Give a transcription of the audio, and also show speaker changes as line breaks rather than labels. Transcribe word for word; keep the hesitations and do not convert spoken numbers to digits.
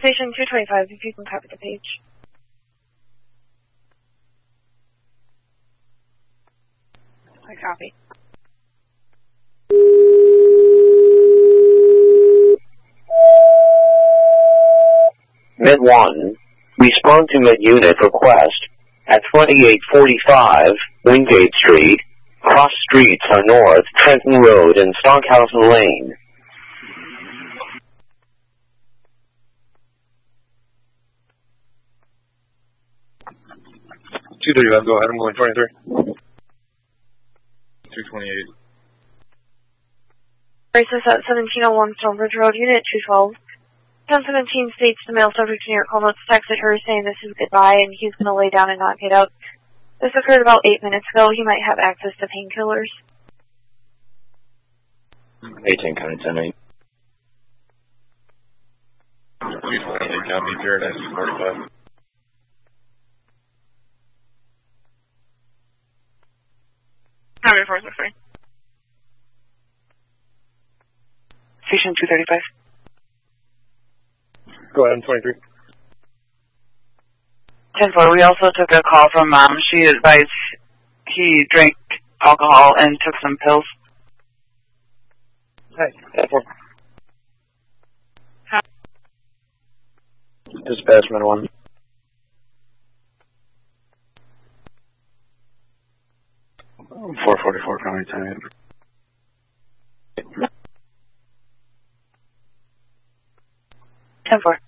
Station two twenty-five, if you can copy the page. I copy.
Mid one, respond to mid unit request at twenty-eight forty-five Wingate Street. Cross streets are north, Trenton Road and Stockhausen Lane.
two thirty-five, go ahead, I'm going twenty-three. two twenty-eight.
Crisis at seventeen oh one Stonebridge Road, Unit two twelve. ten seventeen states the male subject in your call notes texted her saying this is goodbye and he's going to lay down and not get up. This occurred about eight minutes ago. He might have access to painkillers.
eighteen County ten eight. two twenty-eight, copy, Paradise forty-five.
Copy, four six three.
Station two thirty-five.
Go ahead, I'm twenty-three.
ten four, we also took a call from mom. She advised he drank alcohol and took some pills.
Hi, ten four.
Huh?
Dispatchment one. four forty-four, County ten eight.
ten four.